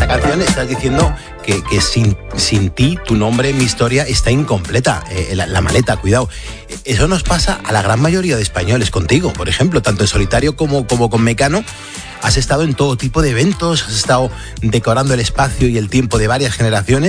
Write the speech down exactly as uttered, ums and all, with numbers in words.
canción estás diciendo que, que sin, sin ti, tu nombre, mi historia está incompleta. Eh, la, la maleta, cuidado. Eso nos pasa a la gran mayoría de españoles, contigo, por ejemplo, tanto en solitario como, como con Mecano. Has estado en todo tipo de eventos, has estado decorando el espacio y el tiempo de varias generaciones.